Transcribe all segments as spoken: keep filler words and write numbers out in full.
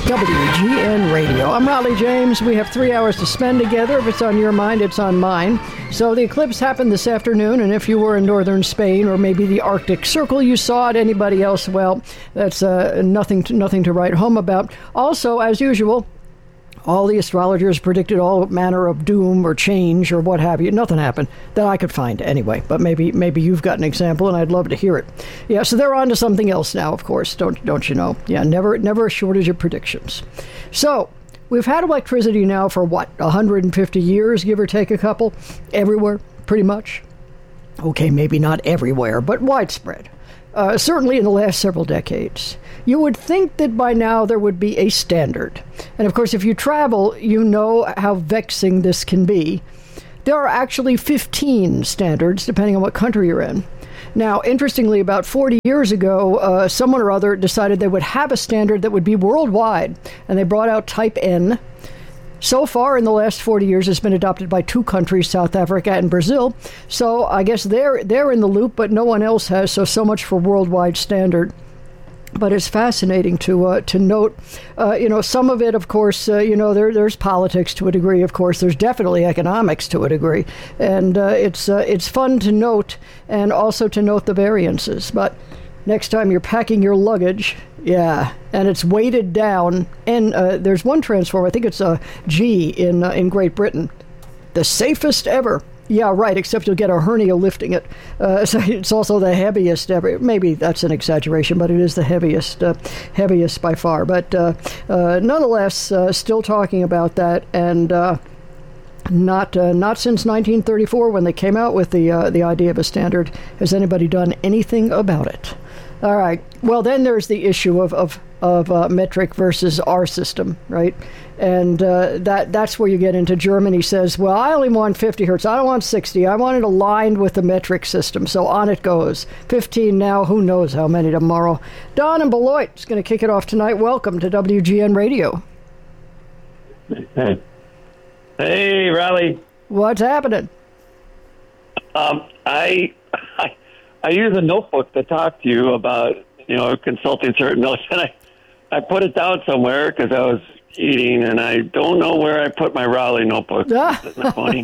W G N Radio. I'm Raleigh James. We have three hours to spend together. If it's on your mind, it's on mine. So the eclipse happened this afternoon, and if you were in northern Spain or maybe the Arctic Circle, you saw it. Anybody else, well, that's uh, nothing to, nothing to write home about. Also, as usual, all the astrologers predicted all manner of doom or change or what have you. Nothing happened that I could find anyway, but maybe maybe you've got an example, and I'd love to hear it. Yeah, so they're on to something else now, of course, don't don't you know? Yeah, never never a shortage of predictions. So we've had electricity now for, what, one hundred fifty years, give or take a couple, everywhere, pretty much. Okay, maybe not everywhere, but widespread. Uh, certainly in the last several decades. You would think that by now there would be a standard. And of course, if you travel, you know how vexing this can be. There are actually fifteen standards, depending on what country you're in. Now, interestingly, about forty years ago, uh, someone or other decided they would have a standard that would be worldwide, and they brought out Type N. So far, in the last forty years, it's been adopted by two countries, South Africa and Brazil. So I guess they're they're in the loop, but no one else has. So so much for worldwide standard. But it's fascinating to uh, to note, uh, you know, some of it, of course, uh, you know, there there's politics to a degree. Of course, there's definitely economics to a degree, and uh, it's uh, it's fun to note and also to note the variances. But next time you're packing your luggage, yeah, and it's weighted down, and uh, there's one transformer, I think it's a G in uh, in Great Britain, the safest ever. Yeah, right, except you'll get a hernia lifting it. Uh, so it's also the heaviest ever. Maybe that's an exaggeration, but it is the heaviest, uh, heaviest by far. But uh, uh, nonetheless, uh, still talking about that, and uh, not uh, not since nineteen thirty-four when they came out with the uh, the idea of a standard has anybody done anything about it. All right. Well, then there's the issue of of of uh, metric versus our system, right? And uh, that that's where you get into Germany says, well, I only want fifty hertz. I don't want sixty. I want it aligned with the metric system. So on it goes. fifteen now. Who knows how many tomorrow? Don in Beloit is going to kick it off tonight. Welcome to W G N Radio. Hey. Hey, Raleigh. What's happening? Um, I, I I use a notebook to talk to you about, you know, consulting certain notes, and I, I put it down somewhere because I was eating, and I don't know where I put my Raleigh notebook. Isn't that funny?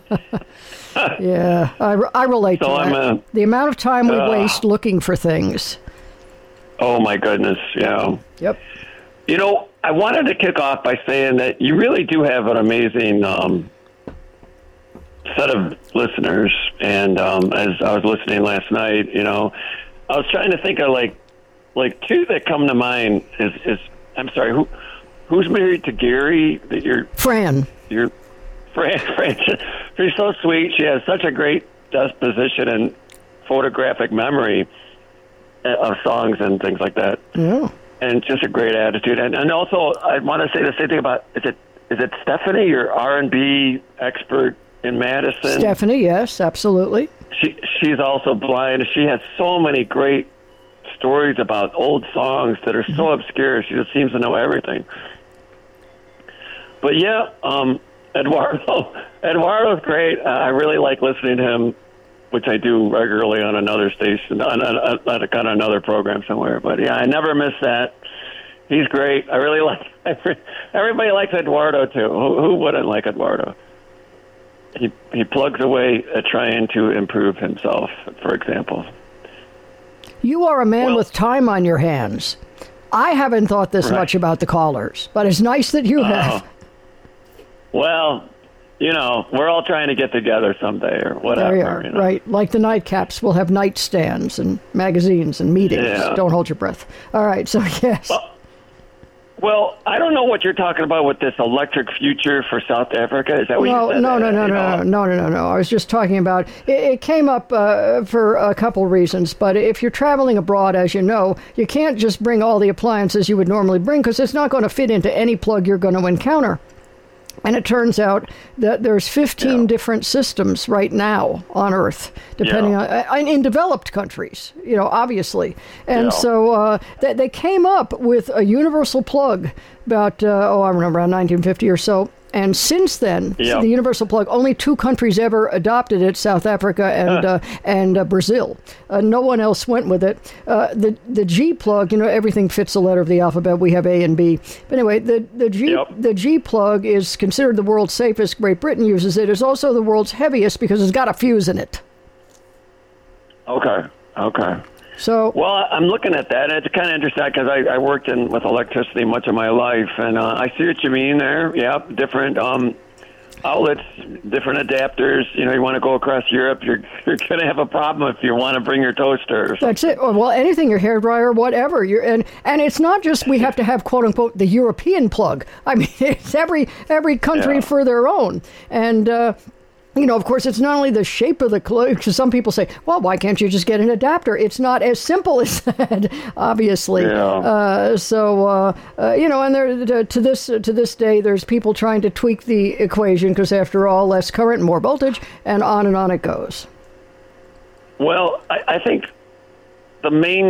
Yeah, I, I relate so to I'm that. A, the amount of time we uh, waste looking for things. Oh, my goodness, yeah. Yep. You know, I wanted to kick off by saying that you really do have an amazing um, set of listeners, and um, as I was listening last night, you know, I was trying to think of, like, like two that come to mind is, is I'm sorry, who who's married to Gary? That you're Fran. You're Fran. Fran. She's so sweet. She has such a great disposition and photographic memory of songs and things like that. Yeah. And just a great attitude. And and also, I want to say the same thing about is it is it Stephanie, your R and B expert in Madison? Stephanie, yes, absolutely. She she's also blind. She has so many great stories about old songs that are so mm-hmm. obscure. She just seems to know everything. But yeah, um, Eduardo, Eduardo's great. Uh, I really like listening to him, which I do regularly on another station, on, on, on, on another program somewhere. But yeah, I never miss that. He's great. I really like. Everybody likes Eduardo too. Who, who wouldn't like Eduardo? He he plugs away at trying to improve himself, for example. You are a man well, with time on your hands. I haven't thought this right. much about the callers, but it's nice that you uh, have. Well, you know, we're all trying to get together someday or whatever. There you are, you know? Right. Like the nightcaps, we'll have nightstands and magazines and meetings. Yeah. Don't hold your breath. All right, so yes. Well, well, I don't know what you're talking about with this electric future for South Africa. Is that what no, you said? No, no, no, you no, know? no, no, no, no. I was just talking about, it, it came up uh, for a couple reasons, but if you're traveling abroad, as you know, you can't just bring all the appliances you would normally bring because it's not going to fit into any plug you're going to encounter. And it turns out that there's fifteen yeah. different systems right now on Earth, depending yeah. on in developed countries, you know, obviously. And yeah. so uh, they, they came up with a universal plug about, uh, oh, I remember around nineteen fifty or so. And since then, Yep. the universal plug, only two countries ever adopted it, South Africa and uh, and uh, Brazil. Uh, no one else went with it. Uh, the the G plug, you know, everything fits the letter of the alphabet. We have A and B. But anyway, the, the, G, Yep. the G plug is considered the world's safest. Great Britain uses it. It's also the world's heaviest because it's got a fuse in it. Okay. Okay. So, Well, I'm looking at that, and it's kind of interesting because I, I worked in with electricity much of my life, and uh, I see what you mean there. Yeah, different um, outlets, different adapters. You know, you want to go across Europe, you're you're going to have a problem if you want to bring your toaster. Or that's it. Or, well, anything, your hairdryer, whatever. You're, and and it's not just we have to have quote unquote the European plug. I mean, it's every every country Yeah. for their own. And uh, you know, of course, it's not only the shape of the plug. Because some people say, well, why can't you just get an adapter? It's not as simple as that, obviously. Yeah. Uh, so uh, uh, you know, and there to, to this to this day, there's people trying to tweak the equation because, after all, less current, more voltage, and on and on it goes. Well, I, I think the main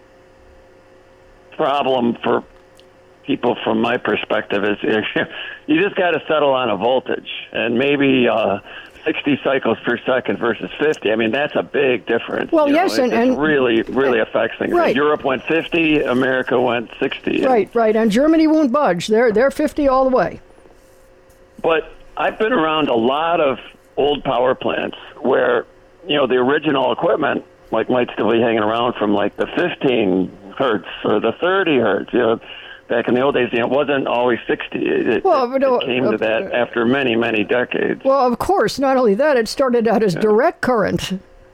problem for people, from my perspective, is you just got to settle on a voltage, and maybe uh, sixty cycles per second versus fifty. I mean, that's a big difference. Well, you yes, know, and- it, it and- really, really affects things. Right. Europe went fifty, America went sixty. Right, right. And Germany won't budge. They're they're fifty all the way. But I've been around a lot of old power plants where, you know, the original equipment like might still be hanging around from like the fifteen hertz or the thirty hertz. You know, back in the old days, you know, it wasn't always sixty. It, Well, it, but no, it came uh, to that after many, many decades. Well, of course. Not only that, it started out as direct current.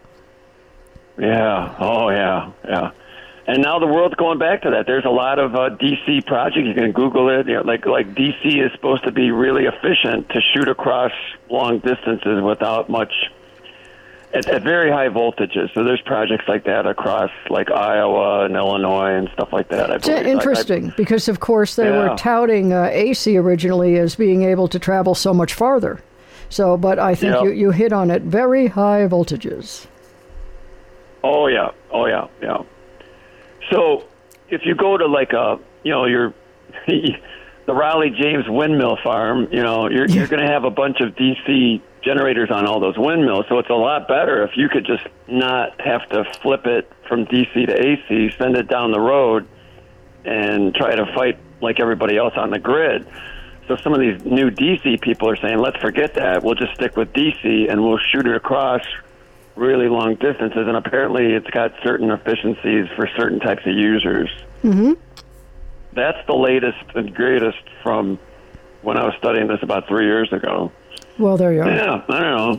Yeah. Oh, yeah. Yeah. And now the world's going back to that. There's a lot of uh, D C projects. You can Google it. You know, like like D C is supposed to be really efficient to shoot across long distances without much at, at very high voltages. So there's projects like that across like Iowa and Illinois and stuff like that. I It's believe. interesting I, I, because, of course, they Yeah. were touting uh, A C originally as being able to travel so much farther. So, but I think Yep. you, you hit on it. Very high voltages. Oh yeah. Oh yeah. Yeah. So if you go to like a, you know, your the Raleigh James windmill farm, you know, you're you're going to have a bunch of D C generators on all those windmills. So it's a lot better if you could just not have to flip it from D C to A C, send it down the road, and try to fight like everybody else on the grid. So some of these new D C people are saying, let's forget that. We'll just stick with D C and we'll shoot it across really long distances, and apparently it's got certain efficiencies for certain types of users. Mm-hmm. That's the latest and greatest from when I was studying this about three years ago. Well, there you are. Yeah, I don't know.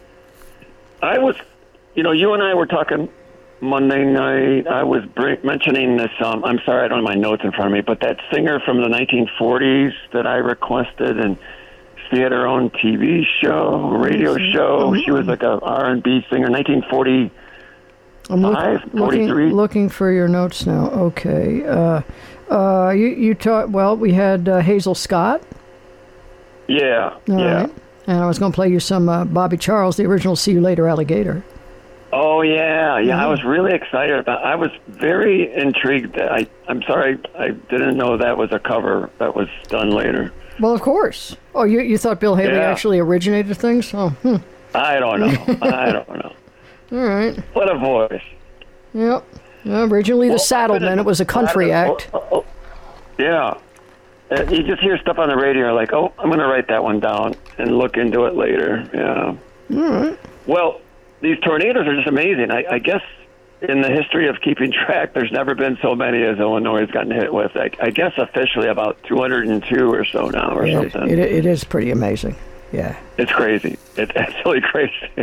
I was, you know, you and I were talking Monday night. I was bring, mentioning this, um, I'm sorry, I don't have my notes in front of me, but that singer from the nineteen forties that I requested, and she had her own T V show, radio show. She was like a R and B singer, nineteen forty. I'm look, Five, looking, forty-three. looking for your notes now. Okay. Uh, uh, you you taught, well, we had uh, Hazel Scott. Yeah, All yeah. right. And I was going to play you some uh, Bobby Charles, the original See You Later Alligator. Oh yeah, yeah. Mhm. I was really excited about. I was very intrigued. That I, I'm sorry, I didn't know that was a cover that was done later. Well, of course. Oh, you you thought Bill Haley Yeah. actually originated things? Oh, hmm. I don't know. I don't know. All right. What a voice. Yep. Well, originally the Well, Saddlemen. It was a country I- act. oh, oh, yeah. Uh, you just hear stuff on the radio, you're like, oh, I'm going to write that one down and look into it later. Yeah. All right. Well, these tornadoes are just amazing. I, I guess in the history of keeping track, there's never been so many as Illinois has gotten hit with. I, I guess officially about two hundred two or so now or It, something. it, it is pretty amazing. Yeah. It's crazy. It's absolutely crazy.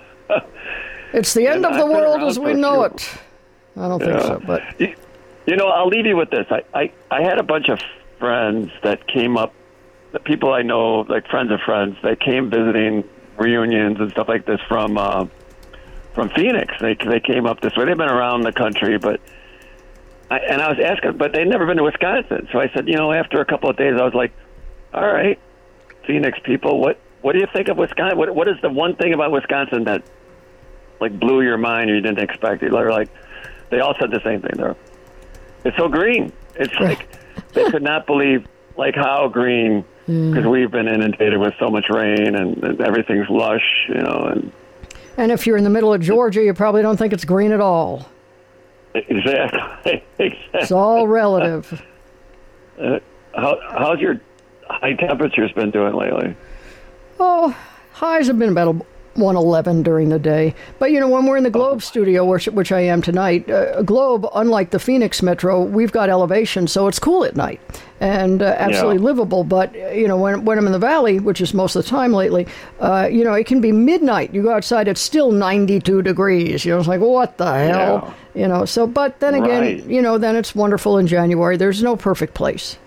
It's the end And of the I've been world around as for we a know few- it. I don't think Yeah. so, but You, you know, I'll leave you with this. I, I, I had a bunch of friends that came up, the people I know, like friends of friends, that came visiting reunions and stuff like this from uh, from Phoenix. They they came up this way. They've been around the country, but I, and I was asking, but they'd never been to Wisconsin. So I said, you know, after a couple of days, I was like, all right, Phoenix people, what what do you think of Wisconsin? What what is the one thing about Wisconsin that like blew your mind or you didn't expect it? They're like, they all said the same thing. They're, it's so green. It's like they could not believe like how green because mm. we've been inundated with so much rain and, and everything's lush, you know. And and if you're in the middle of Georgia, you probably don't think it's green at all. Exactly. exactly. It's all relative. Uh, how, how's your high temperatures been doing lately? Oh, highs have been about one eleven during the day. But, you know, when we're in the Globe oh. studio, which, which I am tonight, uh, Globe, unlike the Phoenix Metro, we've got elevation, so it's cool at night and uh, absolutely yeah. livable. But, you know, when, when I'm in the valley, which is most of the time lately, uh, you know, it can be midnight. You go outside, it's still ninety-two degrees. You know, it's like, what the hell? Yeah. You know, so, but then again, right. you know, then it's wonderful in January. There's no perfect place.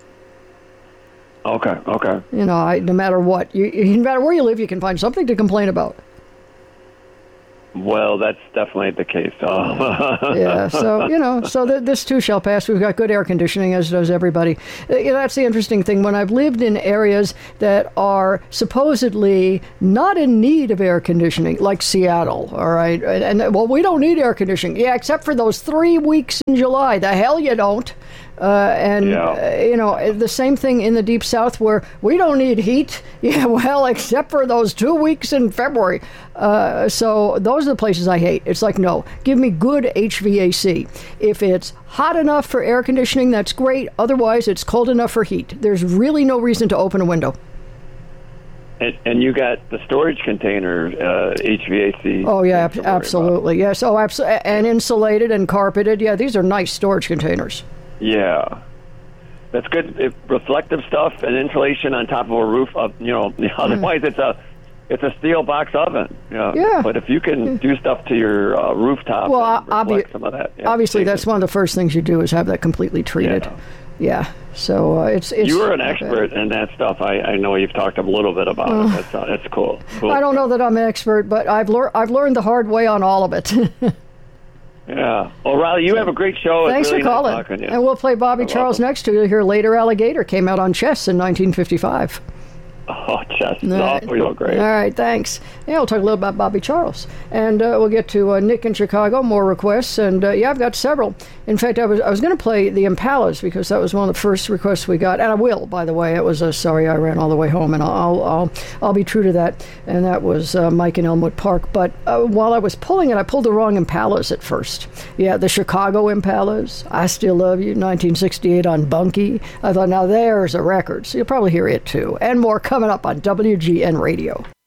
Okay, okay. You know, I, no matter what, you, no matter where you live, you can find something to complain about. Well, that's definitely the case. Oh. yeah, so, you know, so th- this too shall pass. We've got good air conditioning, as does everybody. Uh, you know, that's the interesting thing. When I've lived in areas that are supposedly not in need of air conditioning, like Seattle, all right? And, and well, we don't need air conditioning. Yeah, except for those three weeks in July. The hell you don't. Uh, and, yeah. uh, you know, the same thing in the Deep South where we don't need heat. Yeah, well, except for those two weeks in February. Uh, so those are the places I hate. It's like, no, give me good H V A C. If it's hot enough for air conditioning, that's great. Otherwise, it's cold enough for heat. There's really no reason to open a window. And, and you got the storage container, uh, H V A C. Oh, yeah, ab- absolutely. About. Yes, oh, absolutely. And insulated and carpeted. Yeah, these are nice storage containers. Yeah, that's good. It, reflective stuff and insulation on top of a roof. Of, you know, otherwise it's a it's a steel box oven. You know? Yeah. But if you can do stuff to your uh, rooftop, well, and reflect obvi- some of that. Yeah, obviously, that's one of the first things you do is have that completely treated. Yeah. Yeah. So uh, it's it's. You were an expert bad. in that stuff. I, I know you've talked a little bit about uh, it. That's uh, that's cool. cool. I don't know that I'm an expert, but I've learned I've learned the hard way on all of it. Yeah. Well, Riley, you have a great show. Thanks really for calling. Nice talking to you. And we'll play Bobby Charles next to you. Hear later. Alligator came out on Chess in nineteen fifty-five. Oh, Chess. All right. Oh, you're great. All right, thanks. Yeah, we'll talk a little about Bobby Charles. And uh, we'll get to uh, Nick in Chicago, more requests. And, uh, yeah, I've got several. In fact, I was I was going to play the Impalas because that was one of the first requests we got. And I will, by the way. It was a Sorry I Ran All the Way Home, and I'll I'll, I'll be true to that. And that was uh, Mike in Elmwood Park. But uh, while I was pulling it, I pulled the wrong Impalas at first. Yeah, the Chicago Impalas, I Still Love You, nineteen sixty-eight on Bunky. I thought, now there's a record. So you'll probably hear it, too. And more coming up on W G N Radio.